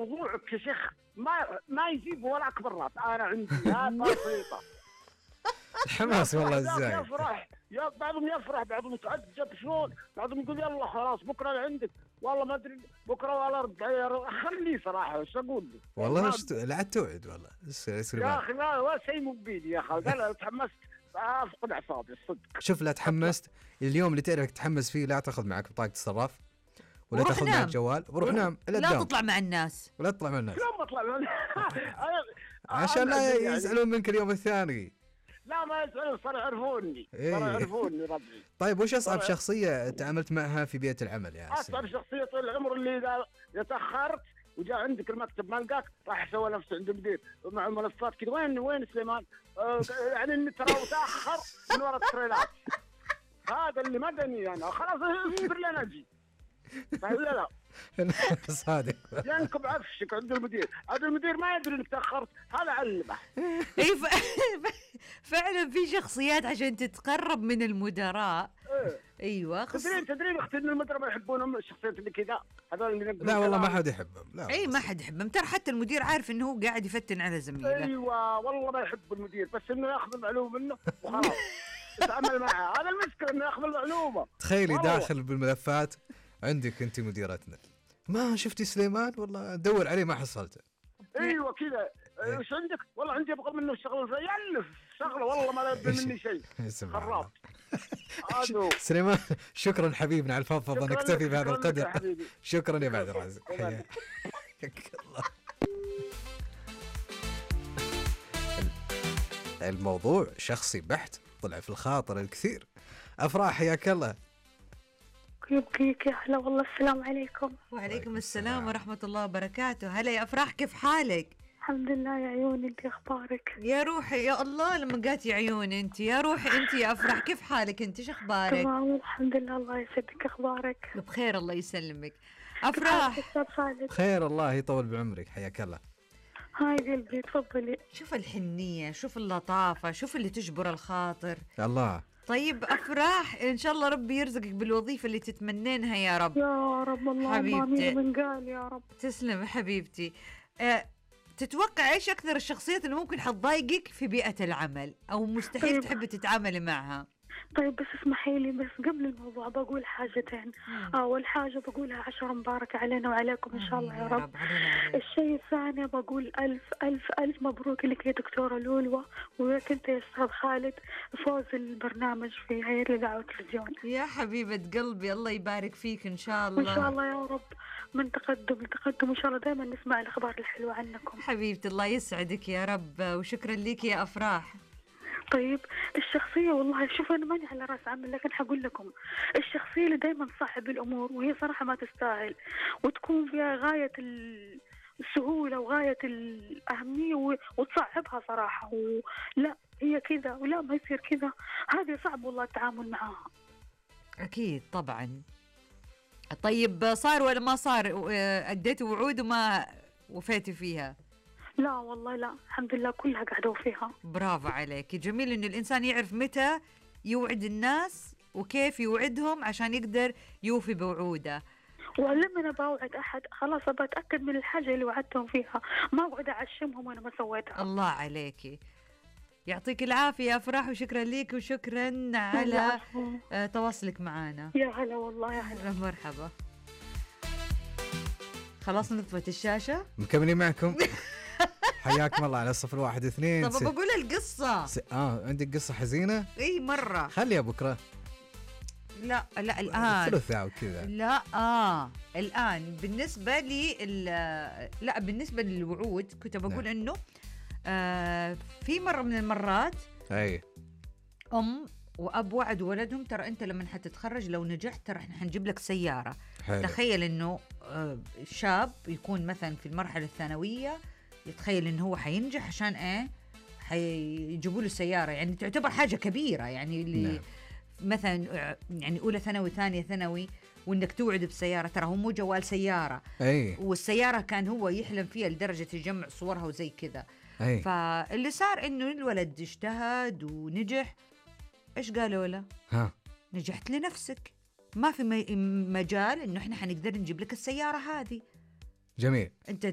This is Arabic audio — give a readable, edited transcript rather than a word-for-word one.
موضوعك يا شيخ ما يجيب ولا أكبر راس. أنا عندي بسيطة. الحماس والله ازاي. يفرح بعضهم يفرح، بعضهم يتعجب شلون، بعضهم يقول يلا خلاص بكره عندك، والله ما ادري بكره ولا ارد. خليه صراحه وش اقول لي والله لا توعد والله يا اخي. لا ولا شيء مو بيدي يا اخي. انا تحمست افقد اعصابي الصدق. شوف لا تحمست اليوم اللي تعرف تتحمس فيه لا تاخذ معك بطاقه الصراف ولا تاخذ معك جوال وروح نام. لا تطلع مع الناس. ولا تطلع مع الناس. لا بطلع عشان لا يزعلون منك اليوم الثاني. لا ما يزعلون، صار يعرفوني. صار يعرفوني ربي. طيب وش أصعب شخصية تعاملت معها في بيئة العمل يا أصعب شخصية طول العمر اللي إذا تأخرت وجاء عندك المكتب ما لقاك راح يسوي نفسه عند المدير مع ملفات كذا. وين سليمان؟ يعني إني ترى متأخر من وراء التريلات. هذا اللي مدني أنا خلاص اصبر لنا أجي. لا صادق. ينكب عفشك عند المدير. هذا المدير ما يدري انك تاخرت، هذا علمه. فعلا في شخصيات عشان تتقرب من المدراء. ايوه تدرين اختي ان المدراء ما يحبونهم الشخصيات اللي كذا. هذول اللي لا والله ما حد يحبهم. لا اي ما حد يحبهم. ترى حتى المدير عارف انه هو قاعد يفتن على زميله. ايوه والله ما يحب المدير، بس انه ياخذ المعلومه منه وخلاص يتعامل معها. هذا المشكله انه ياخذ المعلومه. تخيلي داخل بالملفات عندك انت مديرتنا، ما شفتي سليمان؟ والله ادور عليه ما حصلته. ايوه كذا. ايش عندك؟ والله عندي ابغى منه الشغل يلف شغله والله ما يبي مني شيء. خراب. سليمان شكرا حبيبنا على الفضفضه. نكتفي بهذا القدر. شكرا يا بعد الرازق. حياك الله. الموضوع شخصي بحت، طلع في الخاطر الكثير. أفراح حياك الله. يبقيك يا هلا والله. السلام عليكم. وعليكم السلام ورحمة الله وبركاته. هلا يا أفراح، كيف حالك؟ الحمد لله يا عيوني، انت اخبارك؟ يا روحي يا الله لما قالت يا عيوني انت. يا روحي انت يا أفراح كيف حالك انت؟ شو اخبارك؟ تمام الحمد لله الله يسعدك. اخبارك؟ بخير الله يسلمك. أفراح خير الله يطول بعمرك. حياك الله. هاي قلبي تفضلي. شوف الحنية، شوف اللطافة، شوف اللي تجبر الخاطر. الله. طيب أفراح إن شاء الله ربي يرزقك بالوظيفة اللي تتمنينها يا رب. يا رب اللهم آمين من قال يا رب. تسلم حبيبتي. تتوقع إيش أكثر الشخصيات اللي ممكن حتضايقك في بيئة العمل أو مستحيل طيب. تحبي تتعاملي معها؟ طيب بس اسمحي لي، بس قبل الموضوع بقول حاجتين. أول حاجة بقولها 10 مبارك علينا وعليكم إن شاء الله يا رب. الشيء الثاني بقول ألف ألف ألف مبروك لك يا دكتورة لولوة، ولك أنت يا أستاذ خالد فوز البرنامج في هيئة الإذاعة والتلفزيون. يا حبيبة قلبي الله يبارك فيك إن شاء الله. إن شاء الله يا رب من تقدم لتقدم إن شاء الله دائما نسمع الأخبار الحلوة عنكم. حبيبتي الله يسعدك يا رب، وشكرا لك يا أفراح. طيب الشخصية والله شوف أنا ماني على رأس عمل، لكن حقول لكم الشخصية اللي دايما تصعب الأمور وهي صراحة ما تستاهل وتكون فيها غاية السهولة وغاية الأهمية وتصعبها صراحة، ولا هي كذا ولا ما يصير كذا، هذه صعب والله التعامل معها. أكيد طبعا. طيب صار ولا ما صار؟ أديت وعود وما وفيتي فيها؟ لا والله لا، الحمد لله كلها قاعدة وفيها. برافو عليك. جميل إنه الإنسان يعرف متى يوعد الناس وكيف يوعدهم عشان يقدر يوفي بوعوده. ولما أنا بوعد أحد خلاص بتأكد من الحاجة اللي وعدتهم فيها، ما أقعد أعشمهم وأنا ما سويتها. الله عليكي. يعطيك العافية يا أفراح، وشكرا ليك وشكرا على تواصلك معنا. يا هلا والله يا هلا. مرحبا. خلاص نطفت الشاشة مكملين معكم. حياكم الله على 012. طب بقول القصة. عندك قصة حزينة؟ اي مرة. خليها بكرة. لا الآن ثلثاء وكذا. لا الآن بالنسبة لي لا بالنسبة للوعود كنت بقول إنه في مرة من المرات أي وأب وعد ولدهم ترى أنت لما حتتخرج لو نجحت ترى إحنا حنجيب لك سيارة. حلو. تخيل إنه شاب يكون مثلا في المرحلة الثانوية يتخيل إنه هو حينجح عشان إيه حيجيبوا له سيارة، يعني تعتبر حاجة كبيرة يعني اللي نعم. مثلا يعني أولى ثانوي ثانية ثانوي وإنك توعد بسيارة، ترى هو مو جوال سيارة. أي. والسيارة كان هو يحلم فيها لدرجة يجمع صورها وزي كذا. أي. فاللي صار إنه الولد اجتهد ونجح. إيش قالوا له؟ نجحت لنفسك، ما في مجال إنه إحنا حنقدر نجيب لك السيارة هذه. جميل. أنت